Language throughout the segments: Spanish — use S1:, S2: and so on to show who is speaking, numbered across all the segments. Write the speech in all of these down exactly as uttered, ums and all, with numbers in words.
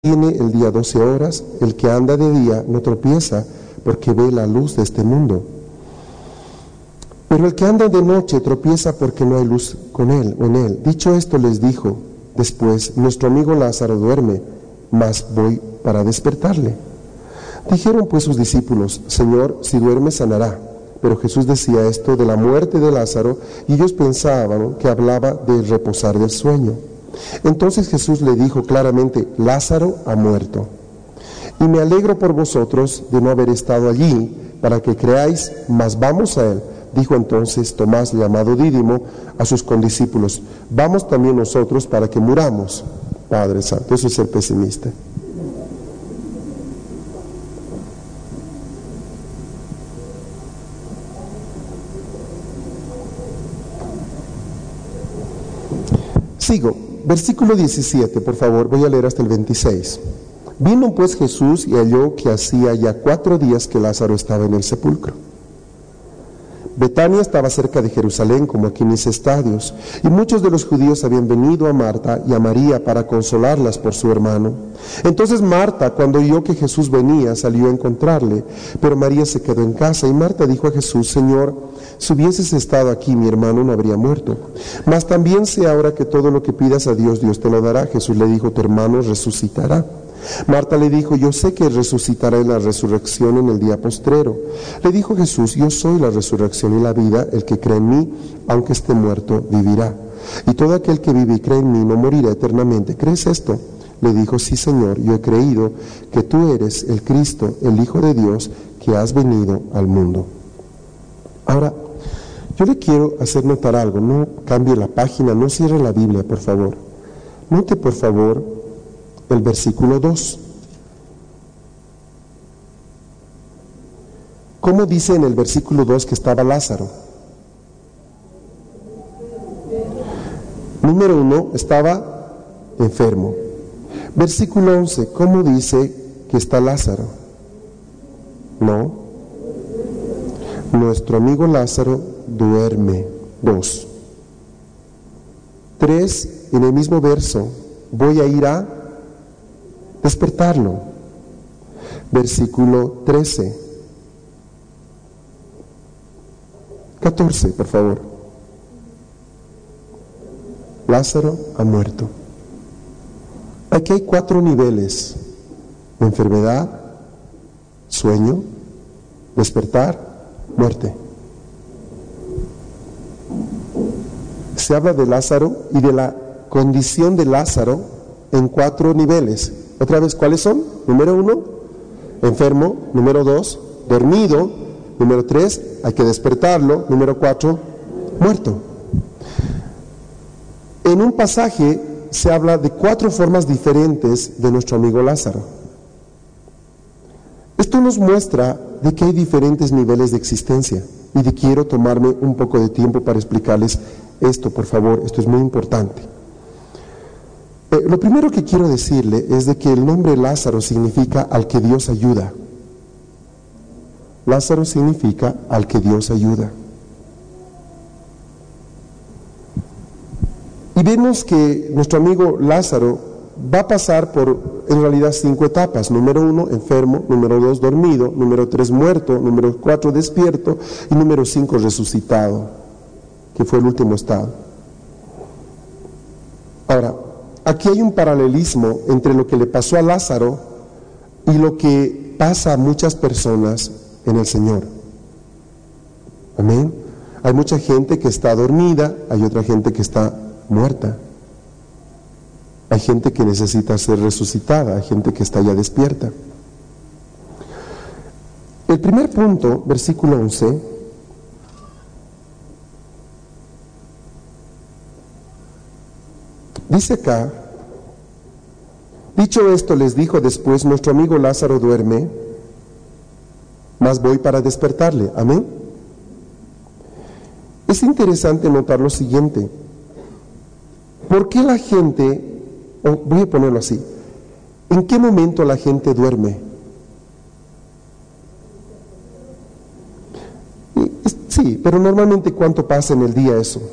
S1: tiene el día doce horas, el que anda de día no tropieza, porque ve la luz de este mundo. Pero el que anda de noche tropieza porque no hay luz con él o en él. Dicho esto, les dijo después: nuestro amigo Lázaro duerme, mas voy para despertarle. Dijeron pues sus discípulos: Señor, si duerme sanará. Pero Jesús decía esto de la muerte de Lázaro, y ellos pensaban que hablaba de reposar del sueño. Entonces Jesús le dijo claramente: Lázaro ha muerto. Y me alegro por vosotros de no haber estado allí, para que creáis, mas vamos a él. Dijo entonces Tomás, llamado Dídimo, a sus condiscípulos: vamos también nosotros para que muramos. Padre Santo, eso es ser pesimista. Sigo, versículo diecisiete, por favor, voy a leer hasta el veintiséis. Vino pues Jesús y halló que hacía ya cuatro días que Lázaro estaba en el sepulcro. Betania estaba cerca de Jerusalén, como a quince estadios, y muchos de los judíos habían venido a Marta y a María para consolarlas por su hermano. Entonces Marta, cuando oyó que Jesús venía, salió a encontrarle, pero María se quedó en casa. Y Marta dijo a Jesús: Señor, si hubieses estado aquí, mi hermano no habría muerto. Mas también sé ahora que todo lo que pidas a Dios, Dios te lo dará. Jesús le dijo: tu hermano resucitará. Marta le dijo: yo sé que resucitará en la resurrección en el día postrero. Le dijo Jesús: yo soy la resurrección y la vida. El que cree en mí, aunque esté muerto, vivirá. Y todo aquel que vive y cree en mí no morirá eternamente. ¿Crees esto? Le dijo: sí, Señor, yo he creído que tú eres el Cristo, el Hijo de Dios, que has venido al mundo. Ahora, yo le quiero hacer notar algo. No cambie la página, no cierre la Biblia, por favor. Note, por favor, el versículo dos. ¿Cómo dice en el versículo dos que estaba Lázaro? Número uno, estaba enfermo. Versículo once, ¿cómo dice que está Lázaro? No. Nuestro amigo Lázaro duerme. Dos. Tres, en el mismo verso, voy a ir a despertarlo. Versículo trece. catorce, por favor. Lázaro ha muerto. Aquí hay cuatro niveles: enfermedad, sueño, despertar, muerte. Se habla de Lázaro y de la condición de Lázaro en cuatro niveles. Otra vez, ¿cuáles son? Número uno, enfermo. Número dos, dormido. Número tres, hay que despertarlo. Número cuatro, muerto. En un pasaje se habla de cuatro formas diferentes de nuestro amigo Lázaro. Esto nos muestra de que hay diferentes niveles de existencia, y de quiero tomarme un poco de tiempo para explicarles esto, por favor. Esto es muy importante. Eh, lo primero que quiero decirle es de que el nombre Lázaro significa al que Dios ayuda. Lázaro significa al que Dios ayuda. Y vemos que nuestro amigo Lázaro va a pasar por, en realidad, cinco etapas. Número uno, enfermo. Número dos, dormido. Número tres, muerto. Número cuatro, despierto. Y número cinco, resucitado, que fue el último estado. Ahora, aquí hay un paralelismo entre lo que le pasó a Lázaro y lo que pasa a muchas personas en el Señor. Amén. Hay mucha gente que está dormida, hay otra gente que está muerta. Hay gente que necesita ser resucitada, hay gente que está ya despierta. El primer punto, versículo once, dice acá: dicho esto, les dijo después: nuestro amigo Lázaro duerme, mas voy para despertarle. Amén. Es interesante notar lo siguiente: ¿por qué la gente, o voy a ponerlo así, en qué momento la gente duerme? Sí, pero normalmente, ¿cuánto pasa en el día eso?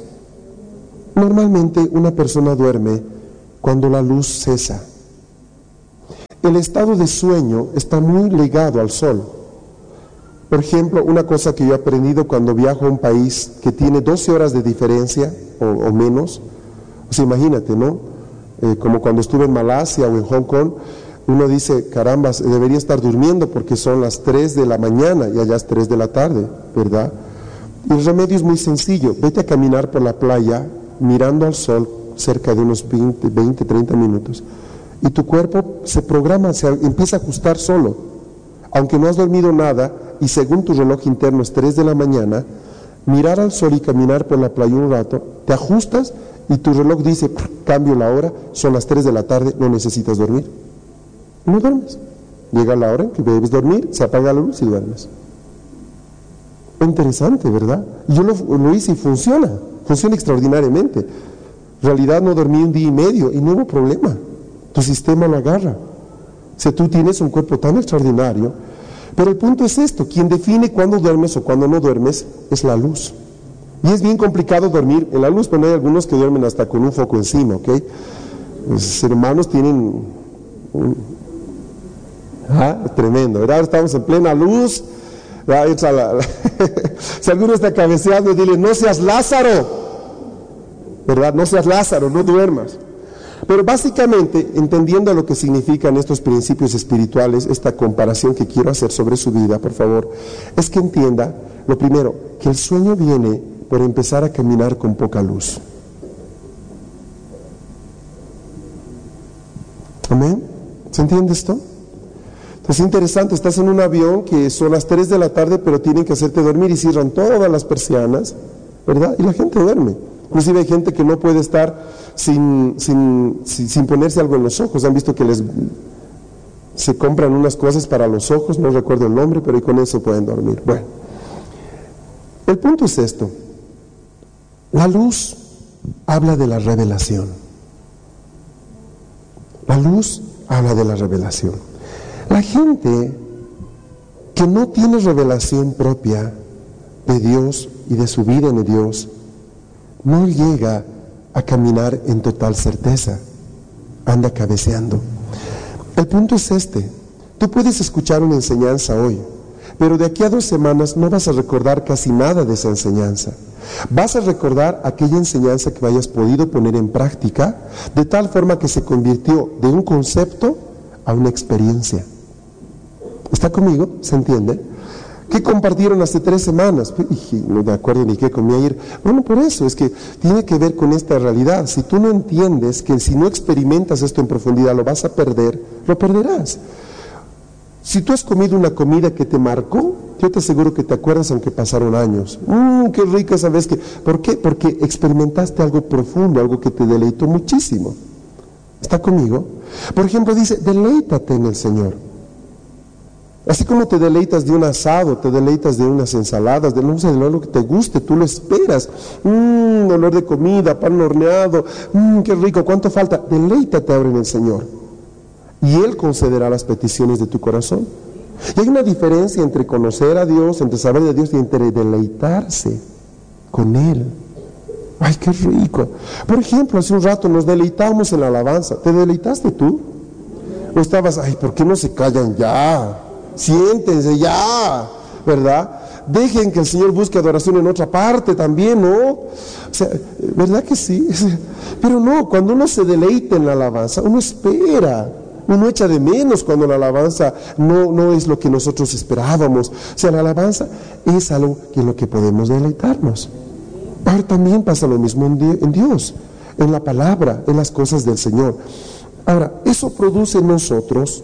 S1: Normalmente una persona duerme cuando la luz cesa. el estado de sueño está muy ligado al sol. Por ejemplo, una cosa que yo he aprendido cuando viajo a un país que tiene doce horas de diferencia o, o menos, o sea, imagínate, ¿no? Eh, como cuando estuve en Malasia o en Hong Kong, uno dice, caramba, debería estar durmiendo porque son las tres de la mañana y allá es tres de la tarde, ¿verdad? Y el remedio es muy sencillo, vete a caminar por la playa mirando al sol cerca de unos veinte, treinta minutos y tu cuerpo se programa, se empieza a ajustar solo. Aunque no has dormido nada y según tu reloj interno es tres de la mañana, mirar al sol y caminar por la playa un rato, te ajustas y tu reloj dice, cambio la hora, son las tres de la tarde, no necesitas dormir. No duermes. Llega la hora en que debes dormir, se apaga la luz y duermes. Interesante, ¿verdad? Yo lo, lo hice y funciona, funciona extraordinariamente. En realidad no dormí un día y medio y no hubo problema. Tu sistema lo agarra. O sea, tú tienes un cuerpo tan extraordinario. Pero el punto es esto, quien define cuándo duermes o cuándo no duermes es la luz. Y es bien complicado dormir en la luz, pero hay algunos que duermen hasta con un foco encima, ¿ok? Los hermanos tienen un... Ah, tremendo, ¿verdad? Estamos en plena luz. La, la, la, si alguno está cabeceando, dile, no seas Lázaro, ¿verdad? No seas Lázaro, no duermas. Pero básicamente, entendiendo lo que significan estos principios espirituales, esta comparación que quiero hacer sobre su vida, por favor, es que entienda, lo primero, que el sueño viene por empezar a caminar con poca luz. ¿Amén? ¿Se entiende esto? Es interesante, estás en un avión que son las tres de la tarde, pero tienen que hacerte dormir y cierran todas las persianas, ¿verdad? Y la gente duerme. Inclusive hay gente que no puede estar sin, sin, sin, sin ponerse algo en los ojos. Han visto que les se compran unas cosas para los ojos, no recuerdo el nombre, pero y con eso pueden dormir. Bueno, el punto es esto. La luz habla de la revelación. La luz habla de la revelación. La gente que no tiene revelación propia de Dios y de su vida en Dios, no llega a caminar en total certeza, anda cabeceando. El punto es este, tú puedes escuchar una enseñanza hoy, pero de aquí a dos semanas no vas a recordar casi nada de esa enseñanza. Vas a recordar aquella enseñanza que hayas podido poner en práctica, de tal forma que se convirtió de un concepto a una experiencia. ¿Está conmigo? ¿Se entiende? ¿Qué compartieron hace tres semanas? No me acuerdo ni qué comí ayer. Bueno, por eso, es que tiene que ver con esta realidad. Si tú no entiendes que si no experimentas esto en profundidad lo vas a perder, lo perderás. Si tú has comido una comida que te marcó, yo te aseguro que te acuerdas aunque pasaron años. Mmm, qué rica esa vez que... ¿Por qué? Porque experimentaste algo profundo, algo que te deleitó muchísimo. ¿Está conmigo? Por ejemplo, dice, deleítate en el Señor. Así como te deleitas de un asado, te deleitas de unas ensaladas, de no sé, de lo que te guste, tú lo esperas. Mmm, olor de comida, pan horneado, mmm, qué rico, ¿cuánto falta? Deleítate ahora en el Señor. Y Él concederá las peticiones de tu corazón. Y hay una diferencia entre conocer a Dios, entre saber de Dios y entre deleitarse con Él. Ay, qué rico. Por ejemplo, hace un rato nos deleitamos en la alabanza. ¿Te deleitaste tú? ¿O estabas, ay, ¿por qué no se callan ya? Siéntense ya, ¿verdad? Dejen que el Señor busque adoración en otra parte también, ¿no? O sea, ¿verdad que sí? Pero no, cuando uno se deleita en la alabanza, uno espera, uno echa de menos cuando la alabanza no, no es lo que nosotros esperábamos. O sea, la alabanza es algo en lo que podemos deleitarnos. Ahora también pasa lo mismo en Dios, en la palabra, en las cosas del Señor. Ahora, eso produce en nosotros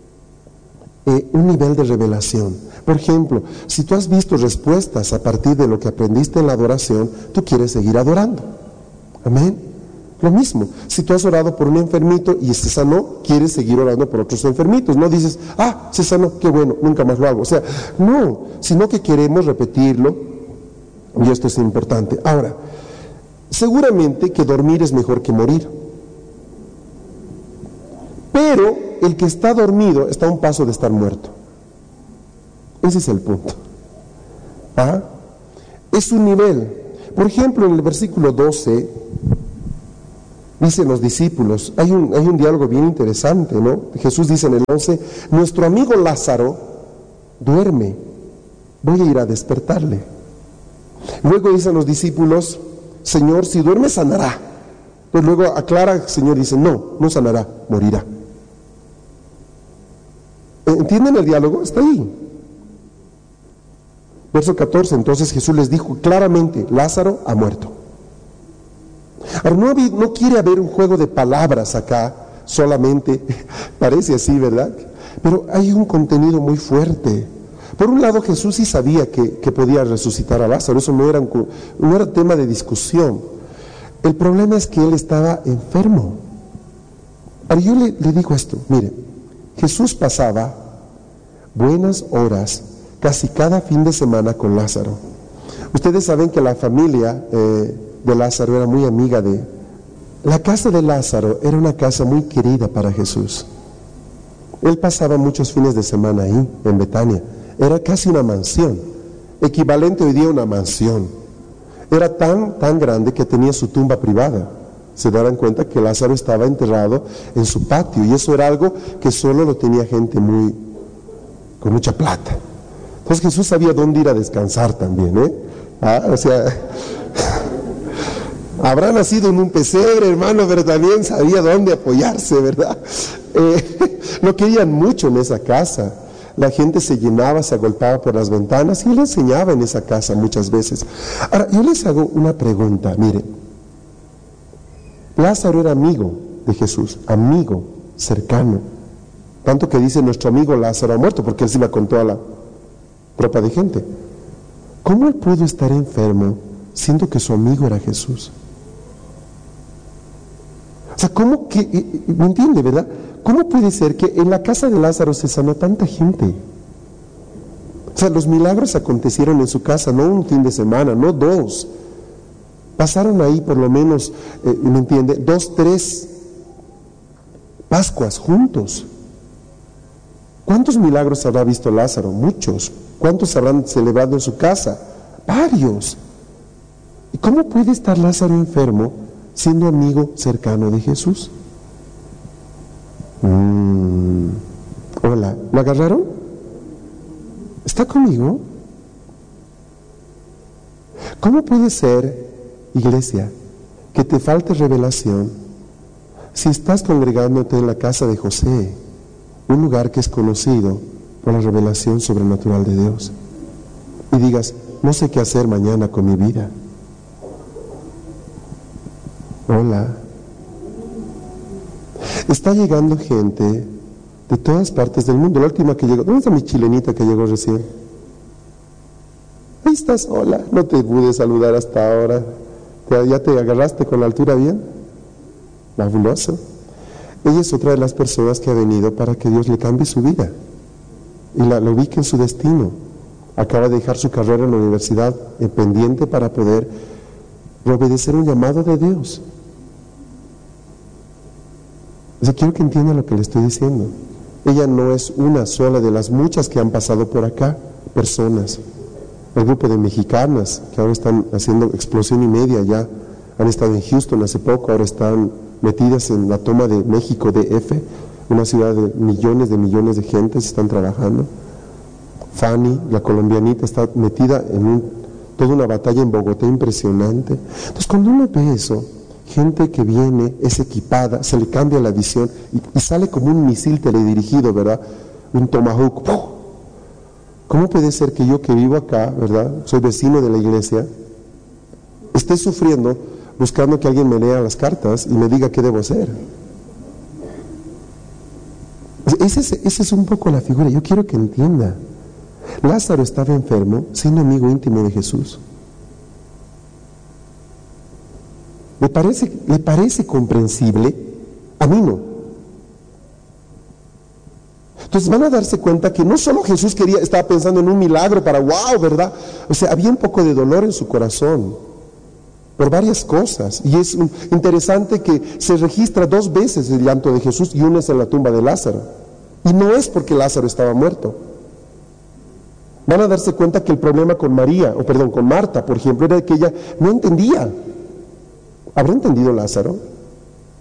S1: Eh, un nivel de revelación. Por ejemplo, si tú has visto respuestas a partir de lo que aprendiste en la adoración, tú quieres seguir adorando. Amén. Lo mismo, si tú has orado por un enfermito y se sanó, quieres seguir orando por otros enfermitos. No dices, ah, se sanó, qué bueno, nunca más lo hago. O sea, no, sino que queremos repetirlo, y esto es importante. Ahora, seguramente que dormir es mejor que morir. Pero el que está dormido está a un paso de estar muerto. Ese es el punto. ¿Ah? Es un nivel. Por ejemplo, en el versículo doce, Dicen los discípulos, hay un, hay un diálogo bien interesante, ¿no? Jesús dice en el once, nuestro amigo Lázaro duerme, voy a ir a despertarle. Luego dicen los discípulos, Señor, si duerme sanará. Pues luego aclara, el Señor dice, no, no sanará, morirá. ¿Entienden el diálogo? Está ahí. Verso catorce, entonces Jesús les dijo claramente, Lázaro ha muerto. Ahora, no, no quiere haber un juego de palabras acá, solamente, parece así, ¿verdad? Pero hay un contenido muy fuerte. Por un lado, Jesús sí sabía que, que podía resucitar a Lázaro, eso no era, un, no era tema de discusión. El problema es que él estaba enfermo. Ahora, yo le, le digo esto, mire, Jesús pasaba buenas horas casi cada fin de semana con Lázaro. Ustedes saben que la familia eh, de Lázaro era muy amiga de... La casa de Lázaro era una casa muy querida para Jesús. Él pasaba muchos fines de semana ahí, en Betania. Era casi una mansión, equivalente hoy día a una mansión. Era tan, tan grande que tenía su tumba privada. Se darán cuenta que Lázaro estaba enterrado en su patio, y eso era algo que solo lo tenía gente muy, con mucha plata. Entonces Jesús sabía dónde ir a descansar también, ¿eh? Ah, o sea, habrá nacido en un pesebre, hermano, pero también sabía dónde apoyarse, ¿verdad? Eh, no querían mucho en esa casa. La gente se llenaba, se agolpaba por las ventanas, y él enseñaba en esa casa muchas veces. Ahora, yo les hago una pregunta, mire. Lázaro era amigo de Jesús, amigo, cercano. Tanto que dice, nuestro amigo Lázaro ha muerto, porque él se iba con toda la tropa de gente. ¿Cómo él pudo estar enfermo siendo que su amigo era Jesús? O sea, ¿cómo que, me entiende, verdad? ¿Cómo puede ser que en la casa de Lázaro se sanó tanta gente? O sea, los milagros acontecieron en su casa, no un fin de semana, no dos. Pasaron ahí por lo menos, eh, ¿me entiende? Dos, tres Pascuas juntos. ¿Cuántos milagros habrá visto Lázaro? Muchos. ¿Cuántos habrán celebrado en su casa? Varios. ¿Y cómo puede estar Lázaro enfermo siendo amigo cercano de Jesús? Mm. Hola, ¿lo agarraron? ¿Está conmigo? ¿Cómo puede ser, iglesia, que te falte revelación si estás congregándote en la casa de José, un lugar que es conocido por la revelación sobrenatural de Dios, y digas, no sé qué hacer mañana con mi vida? Hola. Está llegando gente de todas partes del mundo. La última que llegó, ¿dónde está mi chilenita que llegó recién? Ahí estás, hola, no te pude saludar hasta ahora. ¿Ya te agarraste con la altura bien? Fabuloso. Ella es otra de las personas que ha venido para que Dios le cambie su vida y la, la ubique en su destino. Acaba de dejar su carrera en la universidad en pendiente para poder obedecer un llamado de Dios. O sea, quiero que entienda lo que le estoy diciendo. Ella no es una sola de las muchas que han pasado por acá, personas. El grupo de mexicanas que ahora están haciendo explosión y media, ya han estado en Houston hace poco, ahora están metidas en la toma de México D F, una ciudad de millones de millones de gentes, están trabajando. Fanny, la colombianita, está metida en un, toda una batalla en Bogotá impresionante. Entonces, cuando uno ve eso, gente que viene, es equipada, se le cambia la visión y, y sale como un misil teledirigido, ¿verdad? Un tomahawk. ¡Puf! ¿Cómo puede ser que yo que vivo acá, ¿verdad? Soy vecino de la iglesia, esté sufriendo buscando que alguien me lea las cartas y me diga qué debo hacer? Esa es, esa es un poco la figura. Yo quiero que entienda. Lázaro estaba enfermo, siendo amigo íntimo de Jesús. ¿Le parece, le parece comprensible? A mí no. Entonces van a darse cuenta que no solo Jesús quería, estaba pensando en un milagro para wow, ¿verdad? O sea, había un poco de dolor en su corazón por varias cosas. Y es un, interesante que se registra dos veces el llanto de Jesús, y una es en la tumba de Lázaro. Y no es porque Lázaro estaba muerto. Van a darse cuenta que el problema con María, o perdón, con Marta, por ejemplo, era que ella no entendía. ¿Habrá entendido Lázaro?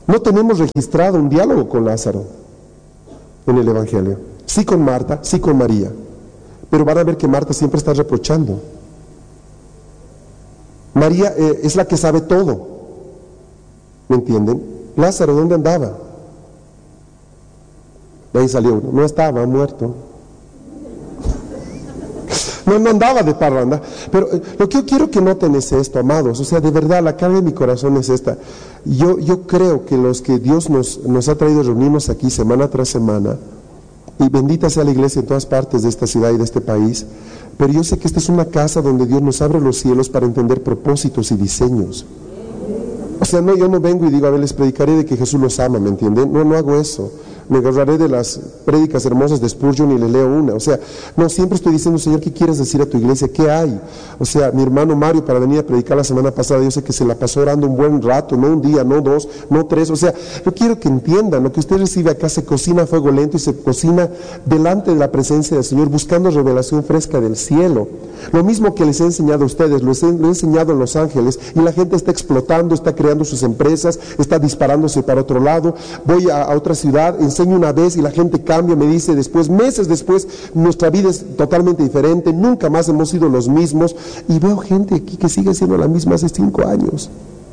S1: No tenemos registrado un diálogo con Lázaro en el Evangelio. Sí con Marta, sí con María. Pero van a ver que Marta siempre está reprochando. María eh, es la que sabe todo. ¿Me entienden? Lázaro, ¿dónde andaba? De ahí salió uno. No estaba, muerto. No, no andaba de parranda. Pero eh, lo que yo quiero que noten es esto, amados. O sea, de verdad, la carga de mi corazón es esta. Yo, yo creo que los que Dios nos, nos ha traído a reunirnos aquí semana tras semana, y bendita sea la iglesia en todas partes de esta ciudad y de este país, pero yo sé que esta es una casa donde Dios nos abre los cielos para entender propósitos y diseños. O sea, no, yo no vengo y digo, a ver, les predicaré de que Jesús los ama, ¿me entienden? No, no hago eso. Me agarraré de las prédicas hermosas de Spurgeon y le leo una. O sea, no, siempre estoy diciendo, Señor, ¿qué quieres decir a tu iglesia? ¿Qué hay? O sea, mi hermano Mario, para venir a predicar la semana pasada, yo sé que se la pasó orando un buen rato, no un día, no dos, no tres. O sea, yo quiero que entiendan, lo que usted recibe acá se cocina a fuego lento y se cocina delante de la presencia del Señor, buscando revelación fresca del cielo. Lo mismo que les he enseñado a ustedes, lo he, lo he enseñado en Los Ángeles, y la gente está explotando, está creando sus empresas, está disparándose para otro lado. Voy a, a otra ciudad, enseño una vez y la gente cambia, me dice después, meses después, nuestra vida es totalmente diferente, nunca más hemos sido los mismos, y veo gente aquí que sigue siendo la misma hace cinco años.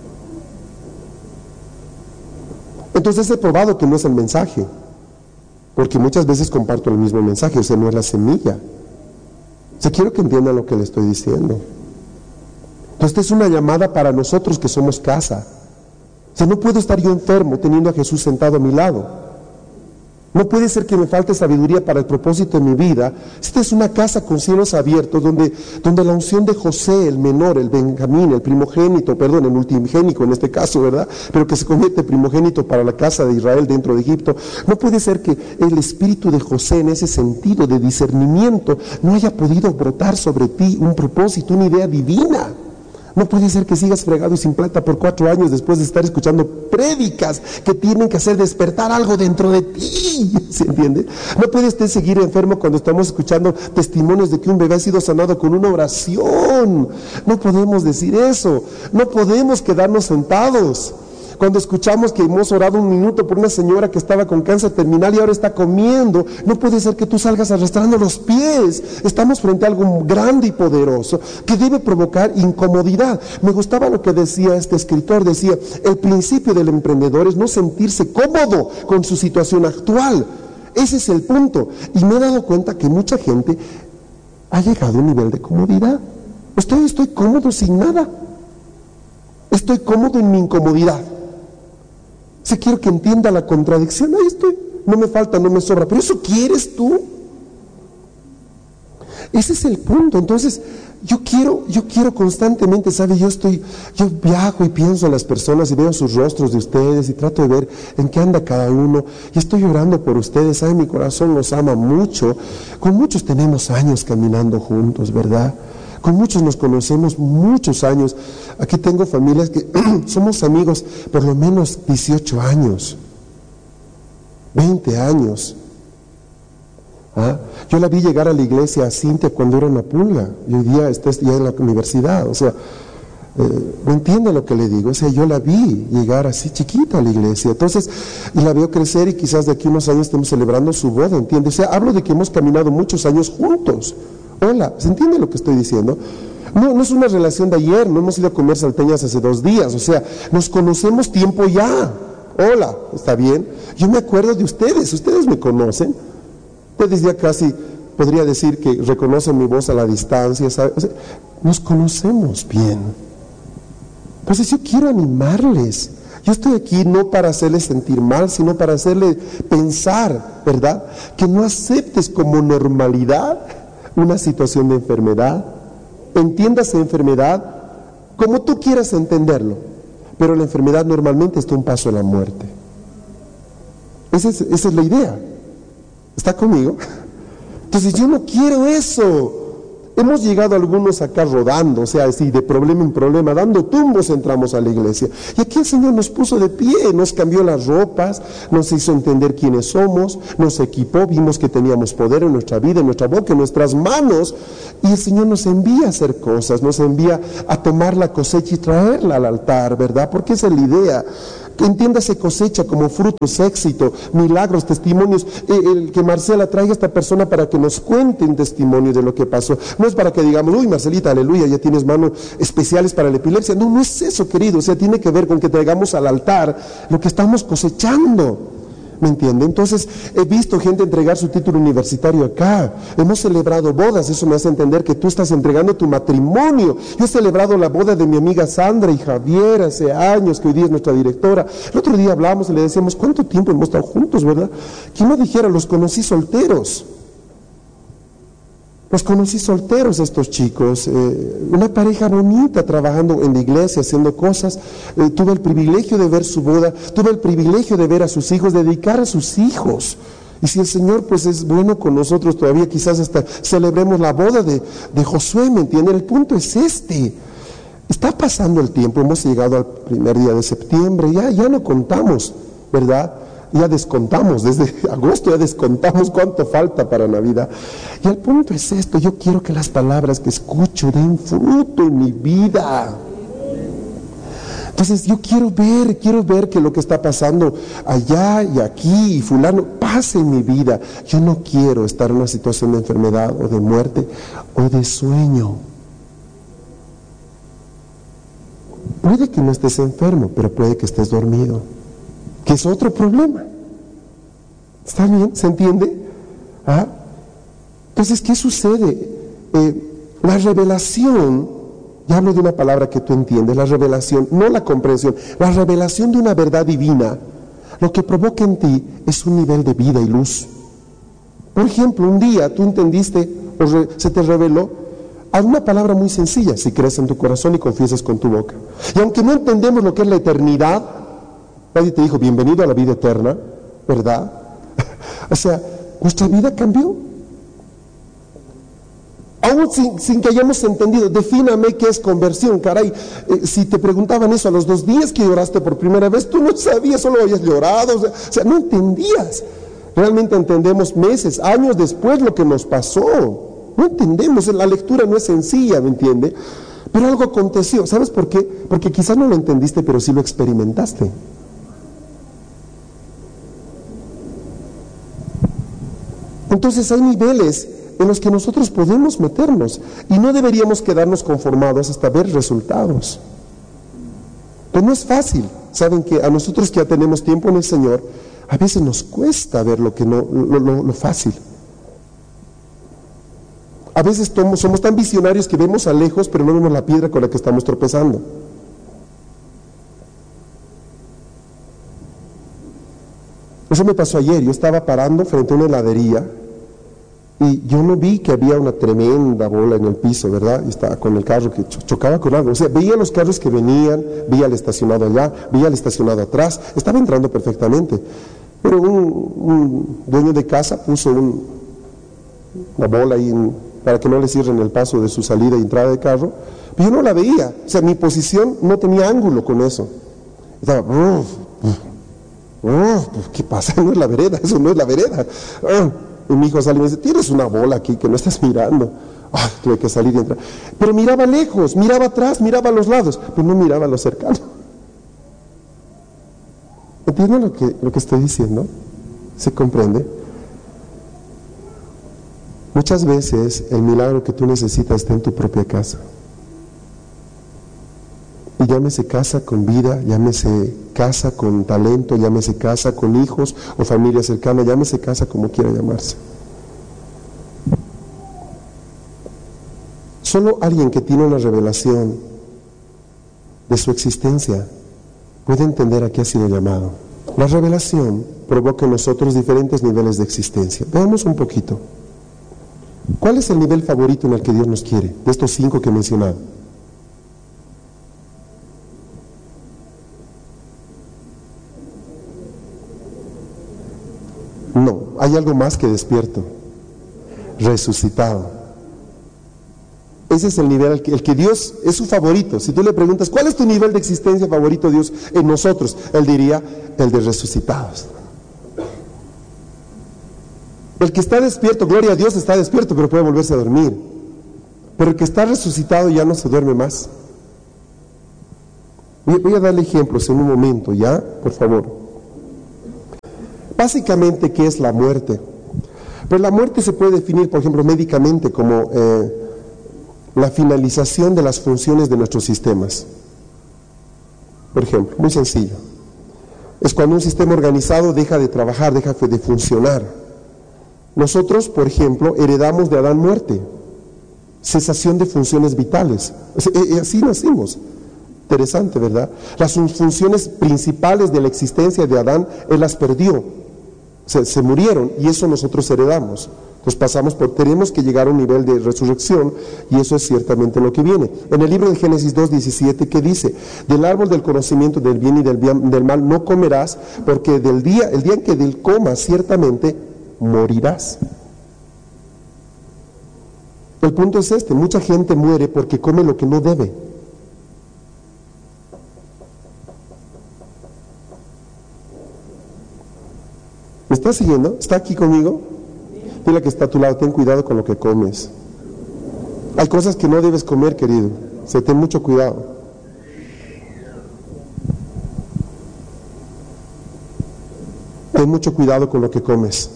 S1: Entonces he probado que no es el mensaje, porque muchas veces comparto el mismo mensaje, o sea, no es la semilla. O sea, quiero que entiendan lo que le estoy diciendo. Entonces, esta es una llamada para nosotros que somos casa. O sea, no puedo estar yo enfermo teniendo a Jesús sentado a mi lado. No puede ser que me falte sabiduría para el propósito de mi vida. Esta es una casa con cielos abiertos donde, donde la unción de José, el menor, el Benjamín, el primogénito, perdón, el multigénico en este caso, ¿verdad? Pero que se convierte primogénito para la casa de Israel dentro de Egipto. No puede ser que el espíritu de José, en ese sentido de discernimiento, no haya podido brotar sobre ti un propósito, una idea divina. No puede ser que sigas fregado y sin plata por cuatro años después de estar escuchando prédicas que tienen que hacer despertar algo dentro de ti, ¿se entiende? No puedes seguir enfermo cuando estamos escuchando testimonios de que un bebé ha sido sanado con una oración. No podemos decir eso, no podemos quedarnos sentados. Cuando escuchamos que hemos orado un minuto por una señora que estaba con cáncer terminal y ahora está comiendo, no puede ser que tú salgas arrastrando los pies. Estamos frente a algo grande y poderoso que debe provocar incomodidad. Me gustaba lo que decía este escritor, decía, el principio del emprendedor es no sentirse cómodo con su situación actual. Ese es el punto. Y me he dado cuenta que mucha gente ha llegado a un nivel de comodidad. Estoy, estoy cómodo sin nada. Estoy cómodo en mi incomodidad. Si quiero que entienda la contradicción, ahí estoy, no me falta, no me sobra, pero eso quieres tú. Ese es el punto. Entonces, yo quiero, yo quiero constantemente, ¿sabe? Yo estoy, yo viajo y pienso en las personas y veo sus rostros de ustedes y trato de ver en qué anda cada uno y estoy llorando por ustedes, ¿sabe? Mi corazón los ama mucho. Con muchos tenemos años caminando juntos, ¿verdad? Con muchos nos conocemos muchos años. Aquí tengo familias que somos amigos por lo menos dieciocho años, veinte años. ¿Ah? Yo la vi llegar a la iglesia a Cintia cuando era una pulga y hoy día está ya en la universidad. O sea, eh, ¿me entiende lo que le digo? O sea, yo la vi llegar así chiquita a la iglesia. Entonces, y la veo crecer y quizás de aquí unos años estemos celebrando su boda, ¿entiende? O sea, hablo de que hemos caminado muchos años juntos. Hola, ¿se entiende lo que estoy diciendo? No, no es una relación de ayer, no hemos ido a comer salteñas hace dos días, o sea, nos conocemos tiempo ya. Hola, ¿está bien? Yo me acuerdo de ustedes, ustedes me conocen. Ustedes ya casi podría decir que reconocen mi voz a la distancia, ¿sabe? O sea, nos conocemos bien. Entonces yo quiero animarles. Yo estoy aquí no para hacerles sentir mal, sino para hacerles pensar, ¿verdad? Que no aceptes como normalidad una situación de enfermedad. Entiéndase enfermedad como tú quieras entenderlo, pero la enfermedad normalmente está un paso a la muerte. Esa es, esa es la idea. ¿Está conmigo? Entonces yo no quiero eso. Hemos llegado algunos acá rodando, o sea, así de problema en problema, dando tumbos entramos a la iglesia. Y aquí el Señor nos puso de pie, nos cambió las ropas, nos hizo entender quiénes somos, nos equipó, vimos que teníamos poder en nuestra vida, en nuestra boca, en nuestras manos. Y el Señor nos envía a hacer cosas, nos envía a tomar la cosecha y traerla al altar, ¿verdad? Porque esa es la idea. Entiéndase cosecha como frutos, éxito, milagros, testimonios. Eh, el que Marcela traiga a esta persona para que nos cuente un testimonio de lo que pasó. No es para que digamos, uy, Marcelita, aleluya, ya tienes manos especiales para la epilepsia. No, no es eso, querido. O sea, tiene que ver con que traigamos al altar lo que estamos cosechando. ¿Me entiende? Entonces, he visto gente entregar su título universitario acá. Hemos celebrado bodas. Eso me hace entender que tú estás entregando tu matrimonio. Yo he celebrado la boda de mi amiga Sandra y Javier hace años, que hoy día es nuestra directora. El otro día hablamos y le decíamos, ¿cuánto tiempo hemos estado juntos, verdad? ¿Quién no dijera, los conocí solteros? Los conocí solteros estos chicos, eh, una pareja bonita trabajando en la iglesia, haciendo cosas. Eh, tuve el privilegio de ver su boda, tuve el privilegio de ver a sus hijos, dedicar a sus hijos. Y si el Señor pues es bueno con nosotros todavía, quizás hasta celebremos la boda de, de Josué, ¿me entienden? El punto es este. Está pasando el tiempo, hemos llegado al primer día de septiembre, ya, ya no contamos, ¿verdad? Ya descontamos, desde agosto ya descontamos cuánto falta para Navidad. Y el punto es esto, yo quiero que las palabras que escucho den fruto en mi vida. Entonces yo quiero ver, quiero ver que lo que está pasando allá y aquí y fulano pase en mi vida. Yo no quiero estar en una situación de enfermedad o de muerte o de sueño. Puede que no estés enfermo, pero puede que estés dormido, que es otro problema. ¿Está bien? ¿Se entiende? ¿Ah? Entonces, ¿qué sucede? Eh, la revelación, ya hablo de una palabra que tú entiendes, la revelación, no la comprensión, la revelación de una verdad divina, lo que provoca en ti es un nivel de vida y luz. Por ejemplo, un día tú entendiste, o re, se te reveló a una palabra muy sencilla, si crees en tu corazón y confiesas con tu boca. Y aunque no entendemos lo que es la eternidad, nadie te dijo, bienvenido a la vida eterna, ¿verdad? O sea, nuestra vida cambió. Aún sin, sin que hayamos entendido, defíname qué es conversión, caray. Eh, si te preguntaban eso a los dos días que lloraste por primera vez, tú no sabías, solo habías llorado, o sea, o sea, no entendías. Realmente entendemos meses, años después lo que nos pasó. No entendemos, la lectura no es sencilla, ¿me entiende? Pero algo aconteció, ¿sabes por qué? Porque quizás no lo entendiste, pero sí lo experimentaste. Entonces hay niveles en los que nosotros podemos meternos y no deberíamos quedarnos conformados hasta ver resultados. Pero no es fácil. Saben que a nosotros que ya tenemos tiempo en el Señor, a veces nos cuesta ver lo que no, lo, lo, lo fácil. A veces tomos, somos tan visionarios que vemos a lejos, pero no vemos la piedra con la que estamos tropezando. Eso me pasó ayer. Yo estaba parando frente a una heladería y yo no vi que había una tremenda bola en el piso, ¿verdad? Y estaba con el carro que chocaba con algo. O sea, veía los carros que venían, veía el estacionado allá, veía el estacionado atrás. Estaba entrando perfectamente. Pero un, un dueño de casa puso un, una bola ahí en, para que no le cierren el paso de su salida y entrada de carro. Pero yo no la veía. O sea, mi posición no tenía ángulo con eso. Estaba... Uf, uf. Oh, ¿qué pasa? No es la vereda, eso no es la vereda. Oh, y mi hijo sale y me dice, tienes una bola aquí que no estás mirando. Oh, tuve que salir y entrar. Pero miraba lejos, miraba atrás, miraba a los lados, pero no miraba a lo cercano. ¿Entienden lo que, lo que estoy diciendo? ¿Se comprende? Muchas veces el milagro que tú necesitas está en tu propia casa. Y llámese casa con vida, llámese casa con talento, llámese casa con hijos o familia cercana, llámese casa como quiera llamarse. Solo alguien que tiene una revelación de su existencia puede entender a qué ha sido llamado. La revelación provoca en nosotros diferentes niveles de existencia. Veamos un poquito. ¿Cuál es el nivel favorito en el que Dios nos quiere? De estos cinco que he mencionado. No, hay algo más que despierto, resucitado. Ese es el nivel al que, el que Dios es su favorito. Si tú le preguntas, ¿cuál es tu nivel de existencia favorito, Dios, en nosotros? Él diría, el de resucitados. El que está despierto, gloria a Dios, está despierto, pero puede volverse a dormir. Pero el que está resucitado ya no se duerme más. Voy a darle ejemplos en un momento, ¿ya? Por favor. Básicamente, ¿qué es la muerte? Pues la muerte se puede definir, por ejemplo, médicamente como eh, la finalización de las funciones de nuestros sistemas. Por ejemplo, muy sencillo. Es cuando un sistema organizado deja de trabajar, deja de funcionar. Nosotros, por ejemplo, heredamos de Adán muerte, cesación de funciones vitales. Así nacimos. Interesante, ¿verdad? Las funciones principales de la existencia de Adán, él las perdió. Se, se murieron y eso nosotros heredamos. Entonces pasamos por, tenemos que llegar a un nivel de resurrección y eso es ciertamente lo que viene. En el libro de Génesis dos diecisiete, ¿qué dice? Del árbol del conocimiento del bien y del, bien, del mal no comerás, porque del día, el día en que del comas ciertamente morirás. El punto es este, mucha gente muere porque come lo que no debe. ¿Me estás siguiendo? ¿Está aquí conmigo? Dile que está a tu lado, ten cuidado con lo que comes. Hay cosas que no debes comer, querido. O sea, ten mucho cuidado. Ten mucho cuidado con lo que comes.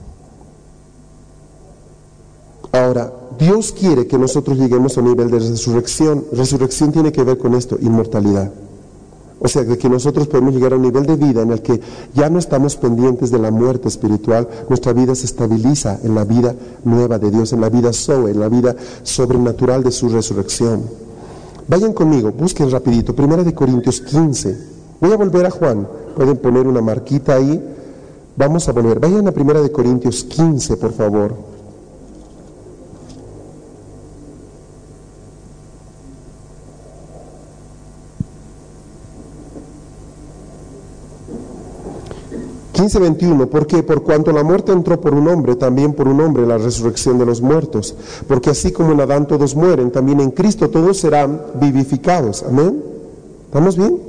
S1: Ahora, Dios quiere que nosotros lleguemos a un nivel de resurrección. Resurrección tiene que ver con esto, inmortalidad. O sea, de que nosotros podemos llegar a un nivel de vida en el que ya no estamos pendientes de la muerte espiritual, nuestra vida se estabiliza en la vida nueva de Dios, en la vida Zoe, en la vida sobrenatural de su resurrección. Vayan conmigo, busquen rapidito, Primera de Corintios quince. Voy a volver a Juan, pueden poner una marquita ahí. Vamos a volver, vayan a Primera de Corintios quince, por favor. quince veintiuno, ¿por qué? Por cuanto la muerte entró por un hombre, también por un hombre la resurrección de los muertos. Porque así como en Adán todos mueren, también en Cristo todos serán vivificados. Amén. ¿Estamos bien?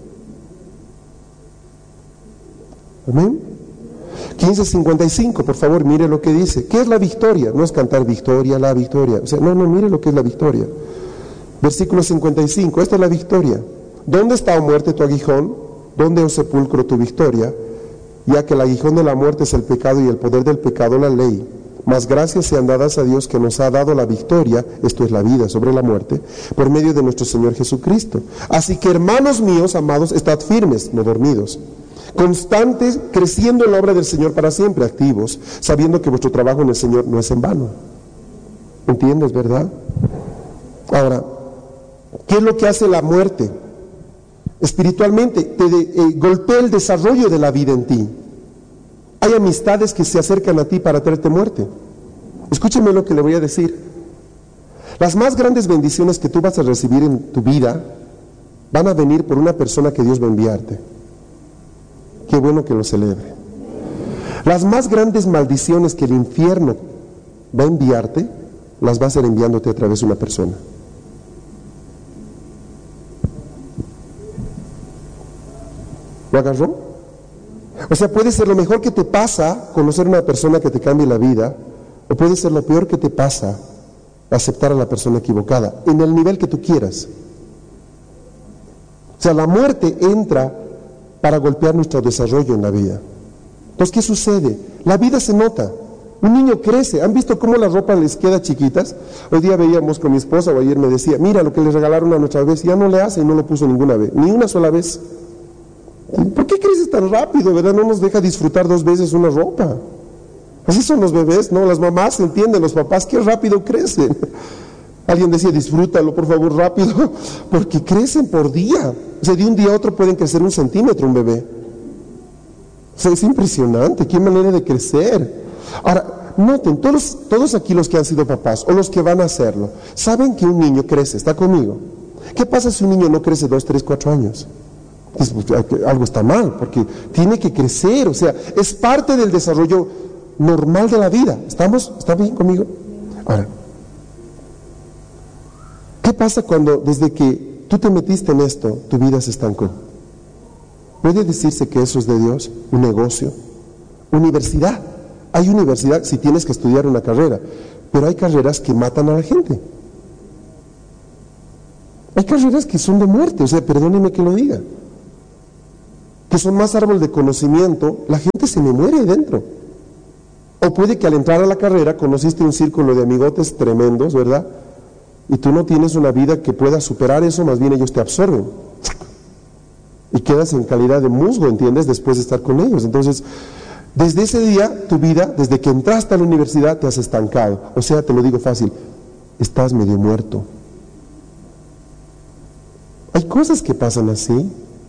S1: Amén. quince cincuenta y cinco, por favor, mire lo que dice. ¿Qué es la victoria? No es cantar victoria, la victoria. O sea, no, no, mire lo que es la victoria. Versículo cincuenta y cinco, esta es la victoria. ¿Dónde está, oh muerte, tu aguijón? ¿Dónde, oh sepulcro, tu victoria? Ya que el aguijón de la muerte es el pecado y el poder del pecado la ley. Mas gracias sean dadas a Dios que nos ha dado la victoria, esto es la vida sobre la muerte, por medio de nuestro Señor Jesucristo. Así que, hermanos míos, amados, estad firmes, no dormidos, constantes, creciendo en la obra del Señor para siempre, activos, sabiendo que vuestro trabajo en el Señor no es en vano. ¿Entiendes, verdad? Ahora, ¿qué es lo que hace la muerte? Espiritualmente te de, eh, golpea el desarrollo de la vida en ti. Hay amistades que se acercan a ti para traerte muerte. Escúcheme lo que le voy a decir. Las más grandes bendiciones que tú vas a recibir en tu vida van a venir por una persona que Dios va a enviarte. Qué bueno que lo celebre. Las más grandes maldiciones que el infierno va a enviarte, las va a ser enviándote a través de una persona. ¿Lo agarró? O sea, puede ser lo mejor que te pasa conocer a una persona que te cambie la vida, o puede ser lo peor que te pasa aceptar a la persona equivocada, en el nivel que tú quieras. O sea, la muerte entra para golpear nuestro desarrollo en la vida. Entonces, ¿qué sucede? La vida se nota. Un niño crece. ¿Han visto cómo la ropa les queda chiquitas? Hoy día veíamos con mi esposa, o ayer me decía, mira lo que le regalaron a nuestra vez, ya no le hace y no lo puso ninguna vez, ni una sola vez. ¿Por qué creces tan rápido, verdad? No nos deja disfrutar dos veces una ropa. Así son los bebés, ¿no? Las mamás entienden, los papás, qué rápido crecen. Alguien decía, disfrútalo, por favor, rápido, porque crecen por día. O sea, de un día a otro pueden crecer un centímetro un bebé. O sea, es impresionante, qué manera de crecer. Ahora, noten, todos, todos aquí los que han sido papás, o los que van a hacerlo, saben que un niño crece, ¿está conmigo? ¿Qué pasa si un niño no crece dos, tres, cuatro años? Algo está mal, porque tiene que crecer, o sea, es parte del desarrollo normal de la vida. ¿Estamos? ¿Está bien conmigo? Ahora, ¿qué pasa cuando desde que tú te metiste en esto, tu vida se estancó? ¿Puede decirse que eso es de Dios? ¿Un negocio? ¿Universidad? Hay universidad si tienes que estudiar una carrera, pero hay carreras que matan a la gente. Hay carreras que son de muerte, o sea, perdóneme que lo diga, que son más árbol de conocimiento, la gente se me muere ahí dentro. O puede que al entrar a la carrera conociste un círculo de amigotes tremendos, ¿verdad? Y tú no tienes una vida que pueda superar eso, más bien ellos te absorben. Y quedas en calidad de musgo, ¿entiendes? Después de estar con ellos. Entonces, desde ese día, tu vida, desde que entraste a la universidad, te has estancado. O sea, te lo digo fácil, estás medio muerto. Hay cosas que pasan así.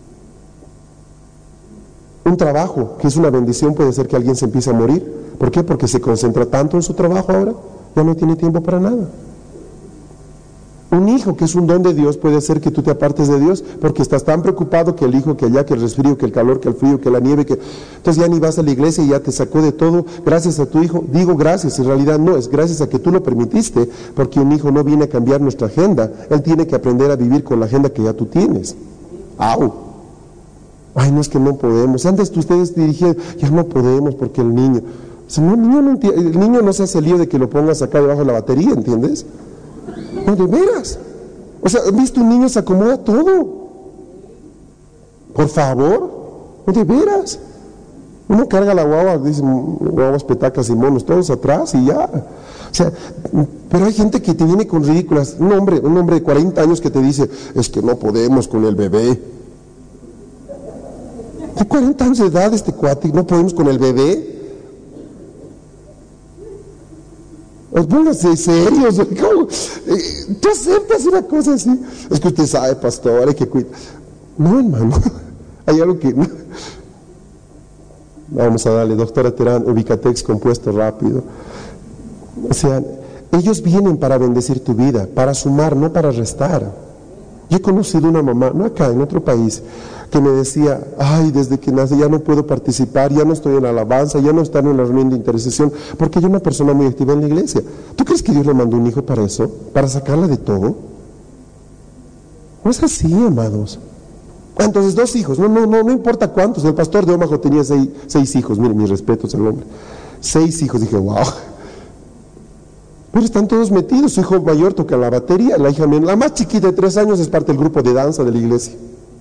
S1: Un trabajo, que es una bendición, puede ser que alguien se empiece a morir. ¿Por qué? Porque se concentra tanto en su trabajo ahora, ya no tiene tiempo para nada. Un hijo, que es un don de Dios, puede hacer que tú te apartes de Dios, porque estás tan preocupado que el hijo, que allá, que el resfrío, que el calor, que el frío, que la nieve, que entonces ya ni vas a la iglesia y ya te sacó de todo, gracias a tu hijo. Digo gracias, en realidad no, es gracias a que tú lo permitiste, porque un hijo no viene a cambiar nuestra agenda, él tiene que aprender a vivir con la agenda que ya tú tienes. ¡Au! Ay, no, es que no podemos. Antes ustedes dirigían, ya no podemos porque el niño, o sea, no, el, niño no entiende, el niño no se hace lío de que lo pongas acá debajo de la batería, ¿entiendes? No, de veras. O sea, ¿han visto un niño se acomoda todo? Por favor, no, de veras. Uno carga la guagua, dicen guaguas, petacas y monos, todos atrás y ya. O sea, pero hay gente que te viene con ridículas. Un hombre, un hombre de cuarenta años que te dice, es que no podemos con el bebé. De cuarenta años de edad este cuate, no podemos con el bebé. Pues pónganse serios. ¿Cómo? ¿Tú aceptas una cosa así? Es que usted sabe, pastor, hay que cuidar. No, hermano, hay algo que... Vamos a darle, doctora Terán, Ubicatex compuesto rápido. O sea, ellos vienen para bendecir tu vida, para sumar, no para restar. Yo he conocido una mamá, no acá, en otro país, que me decía, ay, desde que nací ya no puedo participar, ya no estoy en la alabanza, ya no estoy en la reunión de intercesión, porque yo soy una persona muy activa en la iglesia. ¿Tú crees que Dios le mandó un hijo para eso? ¿Para sacarla de todo? No es así, amados. Entonces, dos hijos, no, no, no, no importa cuántos. El pastor de Omaha tenía seis, seis hijos, miren, mis respetos al hombre. Seis hijos, dije, wow. Pero están todos metidos. Su hijo mayor toca la batería, la hija menor, la más chiquita de tres años es parte del grupo de danza de la iglesia.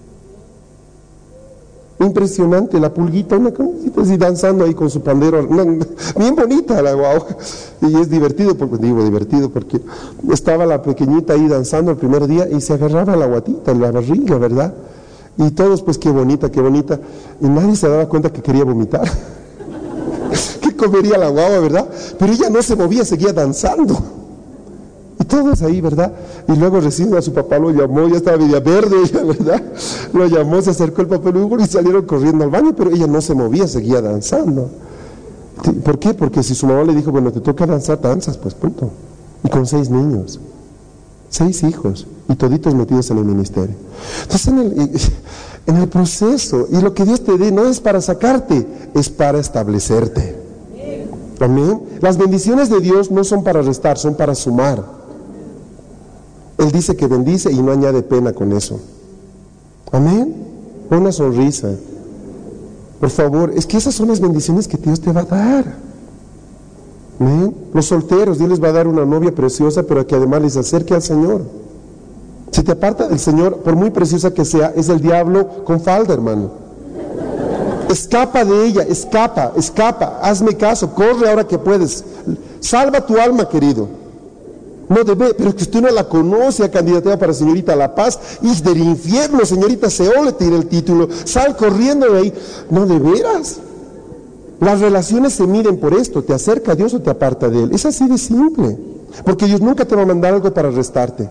S1: Impresionante, la pulguita, una cosita así danzando ahí con su pandero, una, bien bonita la guau. Y es divertido, porque digo divertido, porque estaba la pequeñita ahí danzando el primer día y se agarraba la guatita, la barriga, ¿verdad? Y todos, pues qué bonita, qué bonita. Y nadie se daba cuenta que quería vomitar. Que comería la guagua, ¿verdad? Pero ella no se movía, seguía danzando. Y todos ahí, ¿verdad? Y luego recién a su papá lo llamó, ya estaba media verde ella, ¿verdad? Lo llamó, se acercó el papá y salieron corriendo al baño, pero ella no se movía, seguía danzando. ¿Por qué? Porque si su mamá le dijo, bueno, te toca danzar, danzas, pues punto. Y con seis niños, seis hijos, y toditos metidos en el ministerio. Entonces, en el, en el proceso, y lo que Dios te dé no es para sacarte, es para establecerte. Amén. Las bendiciones de Dios no son para restar, son para sumar. Él dice que bendice y no añade pena con eso. Amén. Una sonrisa. Por favor, es que esas son las bendiciones que Dios te va a dar. Amén. Los solteros, Dios les va a dar una novia preciosa, pero que además les acerque al Señor. Si te aparta del Señor, por muy preciosa que sea, es el diablo con falda, hermano. Escapa de ella, escapa, escapa, hazme caso, corre ahora que puedes. Salva tu alma, querido. No debe, pero es que usted no la conoce, a candidatura para señorita La Paz, y del infierno, señorita Seol, le tira el título, sal corriendo de ahí. No, de veras. Las relaciones se miden por esto, te acerca a Dios o te aparta de Él. Es así de simple, porque Dios nunca te va a mandar algo para restarte.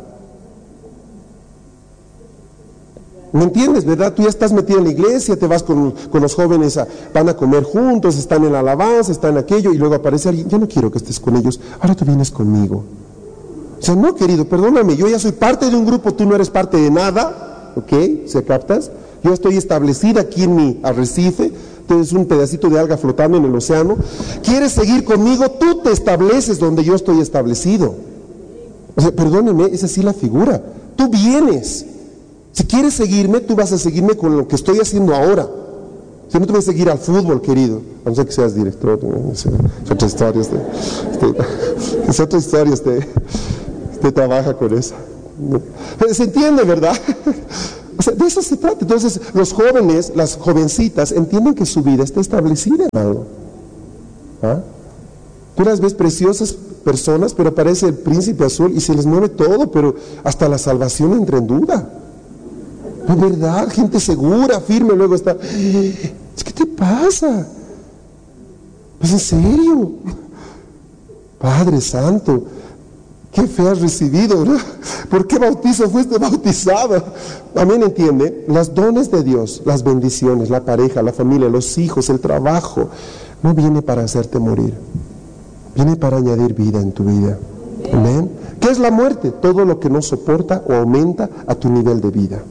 S1: ¿Me entiendes, verdad? Tú ya estás metido en la iglesia, te vas con, con los jóvenes, a, van a comer juntos, están en la alabanza, están en aquello, y luego aparece alguien, ya no quiero que estés con ellos, ahora tú vienes conmigo. O sea, no, querido, perdóname, yo ya soy parte de un grupo, tú no eres parte de nada, ¿ok? ¿Se captas? Yo estoy establecida aquí en mi arrecife, tú eres un pedacito de alga flotando en el océano. ¿Quieres seguir conmigo? Tú te estableces donde yo estoy establecido. O sea, perdóneme, es así la figura. Tú vienes. Si quieres seguirme, tú vas a seguirme con lo que estoy haciendo ahora. Si no te voy a seguir al fútbol, querido, a no ser que seas director, ¿no? Es otra historia, usted, usted, es otra historia, usted, usted trabaja con eso. ¿Se entiende, verdad? O sea, de eso se trata. Entonces, los jóvenes, las jovencitas, entienden que su vida está establecida en algo. ¿Ah? Tú las ves preciosas personas, pero aparece el príncipe azul y se les mueve todo, pero hasta la salvación entra en duda. Es verdad, gente segura, firme, luego está, ¿qué te pasa? Pues en serio, Padre Santo, qué fe has recibido, ¿no? ¿Por qué bautizo fuiste bautizado? Amén, entiende, las dones de Dios, las bendiciones, la pareja, la familia, los hijos, el trabajo, no viene para hacerte morir, viene para añadir vida en tu vida. Amén. ¿Qué es la muerte? Todo lo que no soporta o aumenta a tu nivel de vida.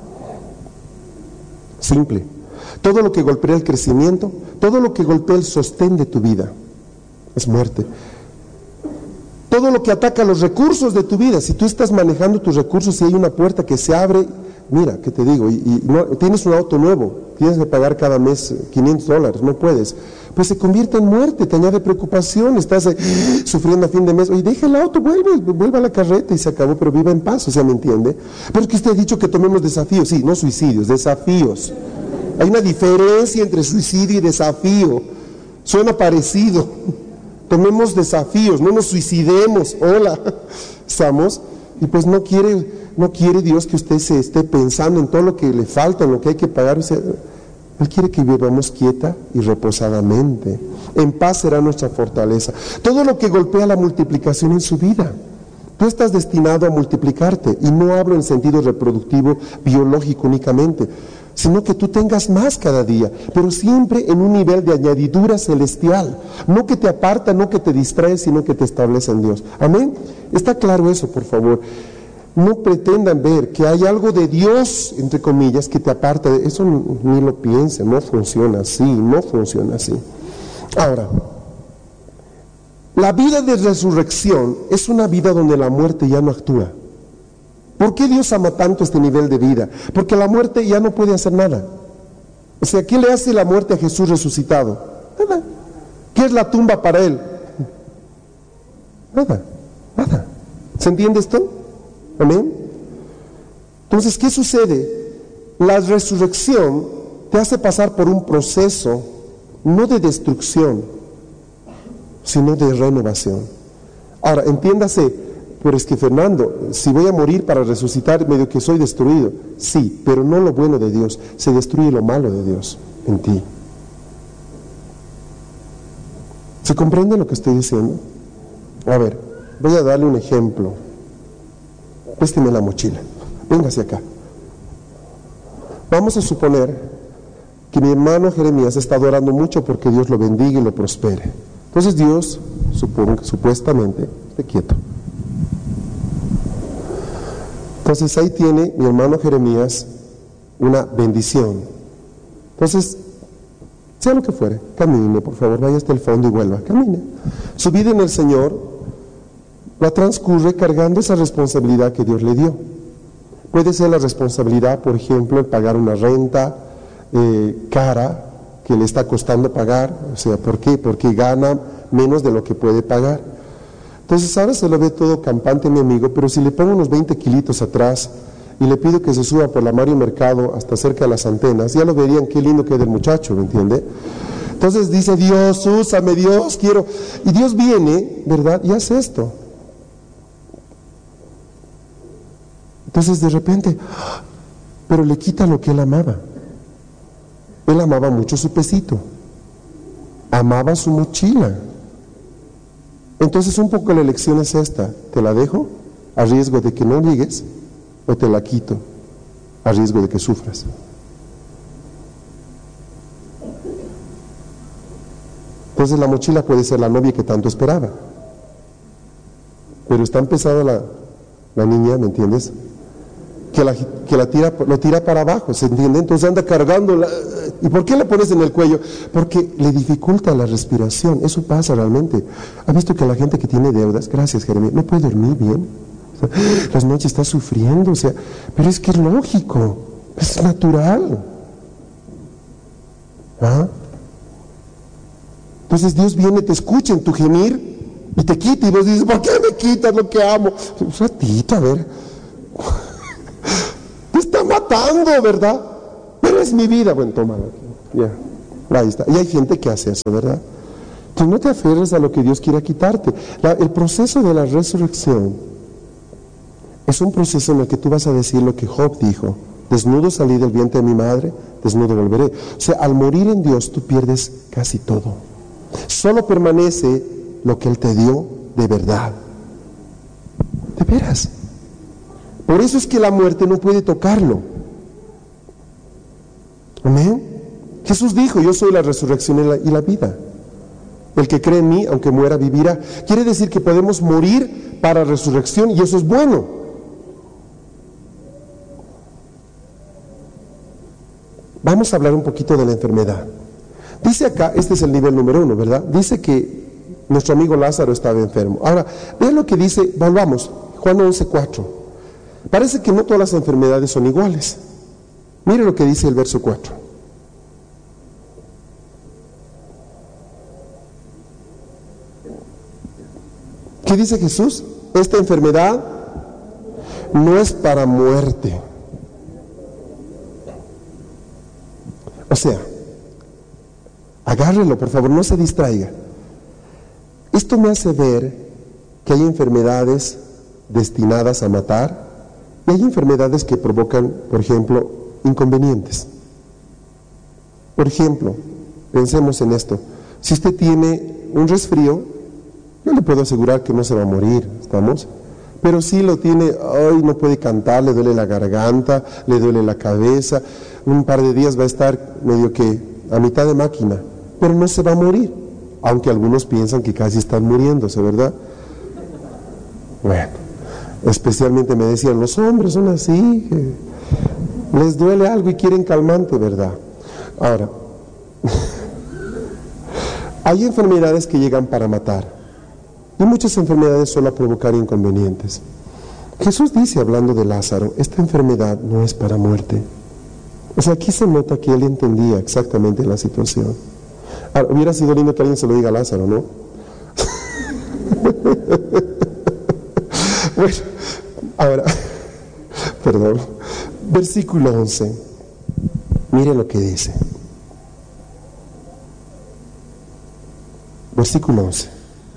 S1: Simple. Todo lo que golpea el crecimiento, todo lo que golpea el sostén de tu vida, es muerte. Todo lo que ataca los recursos de tu vida, si tú estás manejando tus recursos y hay una puerta que se abre, mira, ¿qué te digo? Y, y no, tienes un auto nuevo, tienes que pagar cada mes quinientos dólares, no puedes. Pues se convierte en muerte, te añade preocupación, estás eh, sufriendo a fin de mes. Oye, deja el auto, vuelve, vuelve a la carreta y se acabó, pero viva en paz, o sea, ¿me entiende? Pero es que usted ha dicho que tomemos desafíos, sí, no suicidios, desafíos. Hay una diferencia entre suicidio y desafío, suena parecido. Tomemos desafíos, no nos suicidemos, hola, estamos, y pues no quiere, no quiere Dios que usted se esté pensando en todo lo que le falta, en lo que hay que pagar, o sea, Él quiere que vivamos quieta y reposadamente. En paz será nuestra fortaleza. Todo lo que golpea la multiplicación en su vida. Tú estás destinado a multiplicarte, y no hablo en sentido reproductivo, biológico únicamente, sino que tú tengas más cada día, pero siempre en un nivel de añadidura celestial, no que te aparta, no que te distrae, sino que te establece en Dios. Amén. ¿Está claro eso, por favor? No pretendan ver que hay algo de Dios, entre comillas, que te aparta de eso. Ni lo piensen, no funciona así, no funciona así. Ahora, la vida de resurrección es una vida donde la muerte ya no actúa. ¿Por qué Dios ama tanto este nivel de vida? Porque la muerte ya no puede hacer nada. O sea, ¿qué le hace la muerte a Jesús resucitado? Nada. ¿Qué es la tumba para Él? Nada, nada. ¿Se entiende esto? Amén. Entonces, ¿qué sucede? La resurrección te hace pasar por un proceso no de destrucción, sino de renovación. Ahora, entiéndase, pero es que Fernando, si voy a morir para resucitar, medio que soy destruido. Sí, pero no lo bueno de Dios, se destruye lo malo de Dios en ti. ¿Se comprende lo que estoy diciendo? A ver, voy a darle un ejemplo. Présteme la mochila, véngase acá. Vamos a suponer que mi hermano Jeremías está orando mucho porque Dios lo bendiga y lo prospere. Entonces Dios, supongo que supuestamente, esté quieto. Entonces ahí tiene mi hermano Jeremías una bendición. Entonces, sea lo que fuere, camine, por favor, vaya hasta el fondo y vuelva, camine. Su vida en el Señor la transcurre cargando esa responsabilidad que Dios le dio. Puede ser la responsabilidad, por ejemplo, en pagar una renta eh, cara que le está costando pagar. O sea, ¿por qué? Porque gana menos de lo que puede pagar. Entonces ahora se lo ve todo campante, mi amigo, pero si le pongo unos veinte kilitos atrás y le pido que se suba por la Mario Mercado hasta cerca de las antenas, ya lo verían qué lindo que es el muchacho, ¿me entiende? Entonces dice, Dios, úsame, Dios, quiero. Y Dios viene, ¿verdad? Y hace esto. Entonces de repente, pero le quita lo que él amaba. Él amaba mucho su pesito, amaba su mochila. Entonces un poco la elección es esta: te la dejo a riesgo de que no llegues, o te la quito a riesgo de que sufras. Entonces la mochila puede ser la novia que tanto esperaba, pero está empezada la, la niña, ¿me entiendes? Que, la, que la tira, lo tira para abajo, ¿se entiende? Entonces anda cargando la, ¿y por qué le pones en el cuello? Porque le dificulta la respiración. Eso pasa realmente. ¿Ha visto que la gente que tiene deudas, gracias Jeremías, no puede dormir bien? O sea, las noches está sufriendo, o sea, pero es que es lógico, es natural. ¿Ah? Entonces Dios viene, te escucha en tu gemir y te quita, y vos dices, ¿por qué me quitas lo que amo? Un ratito, a ver, matando, ¿verdad? Pero es mi vida. Bueno, tómalo. Ya, ahí está. Y hay gente que hace eso, ¿verdad? Tú no te aferres a lo que Dios quiera quitarte. La, el proceso de la resurrección es un proceso en el que tú vas a decir lo que Job dijo: desnudo salí del vientre de mi madre, desnudo volveré. O sea, al morir en Dios tú pierdes casi todo. Solo permanece lo que Él te dio de verdad. De veras. Por eso es que la muerte no puede tocarlo. Amén. Jesús dijo: yo soy la resurrección y la, y la vida. El que cree en mí, aunque muera, vivirá. Quiere decir que podemos morir para resurrección, y eso es bueno. Vamos a hablar un poquito de la enfermedad. Dice acá, este es el nivel número uno, ¿verdad? Dice que nuestro amigo Lázaro estaba enfermo. Ahora, vean lo que dice, volvamos, Juan once, cuatro. Parece que no todas las enfermedades son iguales. Mire lo que dice el verso cuatro. ¿Qué dice Jesús? Esta enfermedad no es para muerte. O sea, agárrelo, por favor, no se distraiga. Esto me hace ver que hay enfermedades destinadas a matar y hay enfermedades que provocan, por ejemplo, inconvenientes. Por ejemplo, pensemos en esto. Si usted tiene un resfrío, yo le puedo asegurar que no se va a morir, ¿estamos? Pero si lo tiene, ay, no puede cantar, le duele la garganta, le duele la cabeza, un par de días va a estar medio que a mitad de máquina, pero no se va a morir, aunque algunos piensan que casi están muriéndose, ¿verdad? Bueno, especialmente me decían, los hombres son así, que les duele algo y quieren calmante, ¿verdad? Ahora, hay enfermedades que llegan para matar. Y muchas enfermedades solo a provocar inconvenientes. Jesús dice, hablando de Lázaro, esta enfermedad no es para muerte. O sea, aquí se nota que él entendía exactamente la situación. Ahora, hubiera sido lindo que alguien se lo diga a Lázaro, ¿no? Bueno, ahora, perdón, versículo once. Mire lo que dice. Versículo once.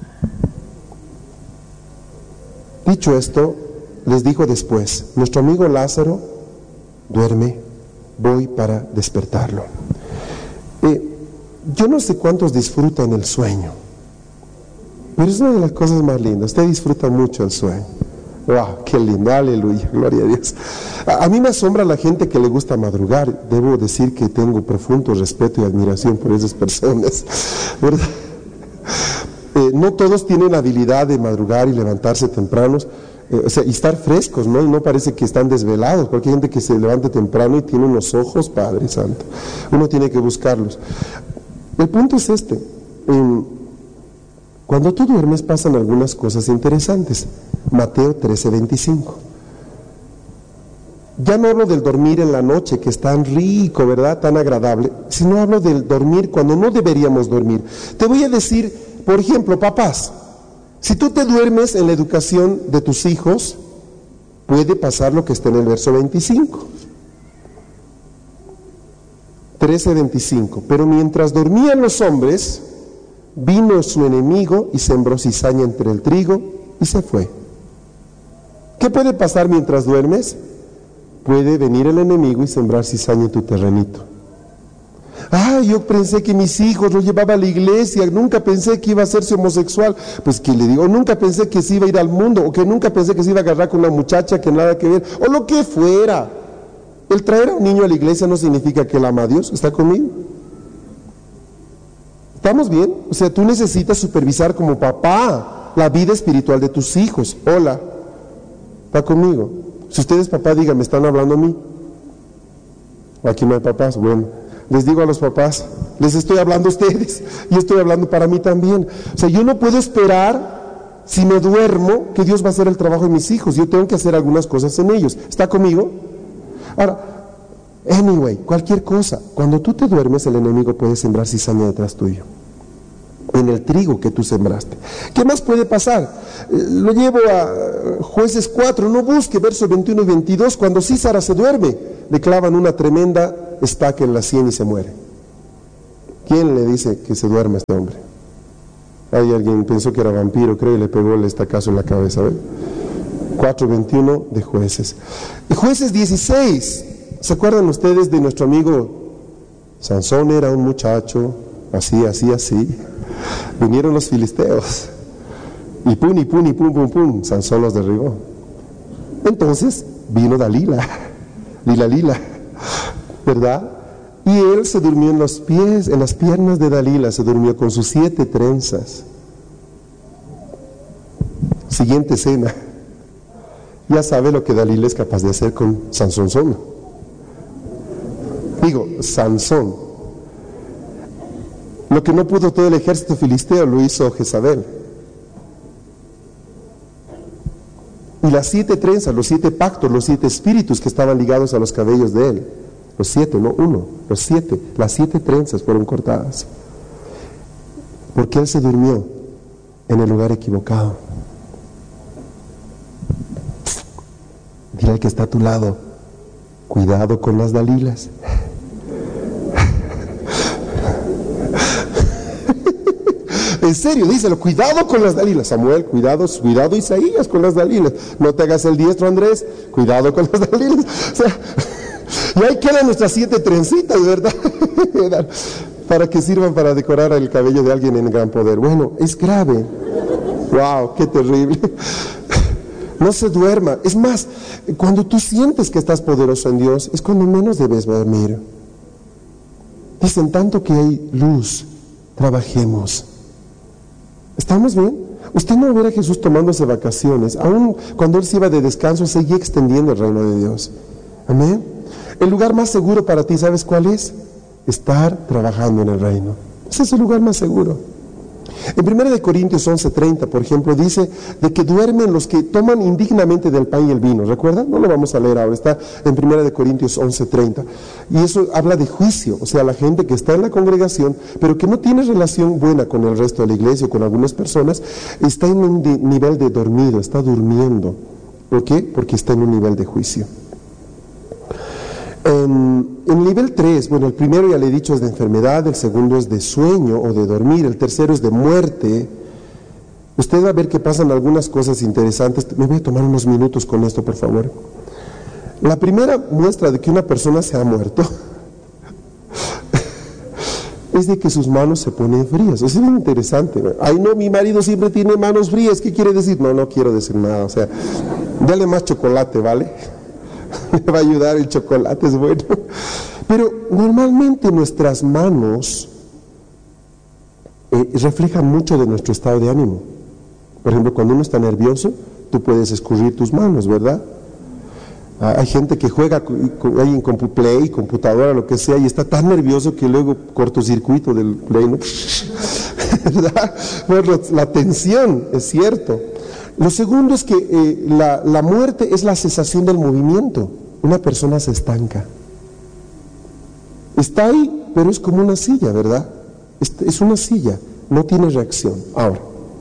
S1: Dicho esto, les dijo después, nuestro amigo Lázaro duerme, voy para despertarlo. Eh, yo no sé cuántos disfrutan el sueño, pero es una de las cosas más lindas. Usted disfruta mucho el sueño. ¡Wow! ¡Qué lindo! ¡Aleluya! ¡Gloria a Dios! A, a mí me asombra la gente que le gusta madrugar. Debo decir que tengo profundo respeto y admiración por esas personas, ¿verdad? Eh, no todos tienen la habilidad de madrugar y levantarse tempranos, eh, o sea, y estar frescos, ¿no? Y no parece que están desvelados, porque hay gente que se levanta temprano y tiene unos ojos, Padre Santo. Uno tiene que buscarlos. El punto es este. Eh, cuando tú duermes pasan algunas cosas interesantes. Mateo trece, veinticinco. Ya no hablo del dormir en la noche, que es tan rico, ¿verdad? Tan agradable, sino hablo del dormir cuando no deberíamos dormir. Te voy a decir, por ejemplo, papás, si tú te duermes en la educación de tus hijos, puede pasar lo que está en el verso veinticinco. trece, veinticinco. Pero mientras dormían los hombres, vino su enemigo y sembró cizaña entre el trigo y se fue. ¿Qué puede pasar mientras duermes? Puede venir el enemigo y sembrar cizaña en tu terrenito. Ah, yo pensé que mis hijos los llevaba a la iglesia, nunca pensé que iba a hacerse homosexual. Pues que le digo, nunca pensé que se iba a ir al mundo, o que nunca pensé que se iba a agarrar con una muchacha que nada que ver, o lo que fuera. El traer a un niño a la iglesia no significa que él ama a Dios. ¿Está conmigo? ¿Estamos bien? O sea, tú necesitas supervisar como papá la vida espiritual de tus hijos. Hola, ¿está conmigo? Si usted es papá, diga, ¿me están hablando a mí? Aquí no hay papás. Bueno, les digo a los papás, les estoy hablando a ustedes y estoy hablando para mí también. O sea, yo no puedo esperar, si me duermo, que Dios va a hacer el trabajo de mis hijos. Yo tengo que hacer algunas cosas en ellos. ¿Está conmigo? Ahora, anyway, cualquier cosa, cuando tú te duermes, el enemigo puede sembrar cizaña detrás tuyo, en el trigo que tú sembraste. ¿Qué más puede pasar? Eh, lo llevo a Jueces cuatro, no busque versos veintiuno y veintidós, cuando Císara se duerme, le clavan una tremenda estaca en la sien y se muere. ¿Quién le dice que se duerma este hombre? Hay alguien pensó que era vampiro, creo, y le pegó el estacazo en la cabeza. ¿Ve? cuatro veintiuno de Jueces. Y Jueces dieciséis, ¿se acuerdan ustedes de nuestro amigo Sansón? Era un muchacho, así, así, así. Vinieron los filisteos, y pum, y pum, y pum, pum, pum, Sansón los derribó. Entonces vino Dalila, Lila, Lila, ¿verdad? Y él se durmió en los pies, en las piernas de Dalila, se durmió con sus siete trenzas. Siguiente escena. Ya sabe lo que Dalila es capaz de hacer con Sansón. Digo, Sansón. Lo que no pudo todo el ejército filisteo lo hizo Jezabel. Y las siete trenzas, los siete pactos, los siete espíritus que estaban ligados a los cabellos de él. Los siete, no uno, los siete. Las siete trenzas fueron cortadas. Porque él se durmió en el lugar equivocado. Dile al que está a tu lado, cuidado con las Dalilas. En serio, díselo, cuidado con las Dalilas. Samuel, cuidado, cuidado Isaías con las Dalilas. No te hagas el diestro, Andrés, cuidado con las Dalilas. O sea, y ahí quedan nuestras siete trencitas, ¿verdad? Para que sirvan para decorar el cabello de alguien en gran poder. Bueno, es grave. Wow, qué terrible. No se duerma. Es más, cuando tú sientes que estás poderoso en Dios, es cuando menos debes dormir. Dicen, tanto que hay luz, trabajemos. ¿Estamos bien? Usted no ve a Jesús tomándose vacaciones. Aún cuando Él se iba de descanso, seguía extendiendo el reino de Dios. Amén. El lugar más seguro para ti, ¿sabes cuál es? Estar trabajando en el reino. Ese es el lugar más seguro. En primera de Corintios once treinta, por ejemplo, dice de que duermen los que toman indignamente del pan y el vino. ¿Recuerdan? No lo vamos a leer ahora, está en primera de Corintios once treinta. Y eso habla de juicio, o sea, la gente que está en la congregación, pero que no tiene relación buena con el resto de la iglesia o con algunas personas, está en un de, nivel de dormido, está durmiendo. ¿Por qué? Porque está en un nivel de juicio. En, en nivel tres, bueno, el primero ya le he dicho es de enfermedad, el segundo es de sueño o de dormir, el tercero es de muerte. Usted va a ver que pasan algunas cosas interesantes. Me voy a tomar unos minutos con esto, por favor. La primera muestra de que una persona se ha muerto es de que sus manos se ponen frías. Eso es muy interesante, ¿no? Ay, no, mi marido siempre tiene manos frías. ¿Qué quiere decir? No, no quiero decir nada. O sea, dale más chocolate, ¿vale? Me va a ayudar, el chocolate es bueno. Pero normalmente nuestras manos eh, reflejan mucho de nuestro estado de ánimo. Por ejemplo, cuando uno está nervioso, tú puedes escurrir tus manos, ¿verdad? Ah, hay gente que juega con, con, en Play, computadora, lo que sea, y está tan nervioso que luego cortocircuito del Play, ¿no? ¿Verdad? Bueno, la tensión, es cierto. Lo segundo es que eh, la, la muerte es la cesación del movimiento. Una persona se estanca. Está ahí, pero es como una silla, ¿verdad? Es, es una silla, no tiene reacción. Ahora,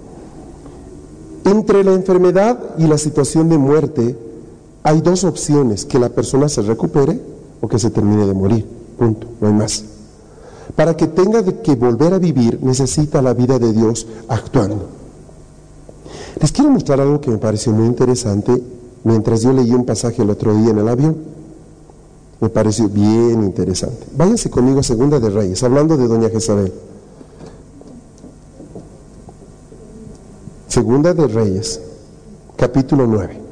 S1: entre la enfermedad y la situación de muerte, hay dos opciones: que la persona se recupere o que se termine de morir. Punto, no hay más. Para que tenga de que volver a vivir, necesita la vida de Dios actuando. Les quiero mostrar algo que me pareció muy interesante mientras yo leí un pasaje el otro día en el avión. Me pareció bien interesante. Váyanse conmigo a Segunda de Reyes, hablando de doña Jezabel. Segunda de Reyes, capítulo nueve.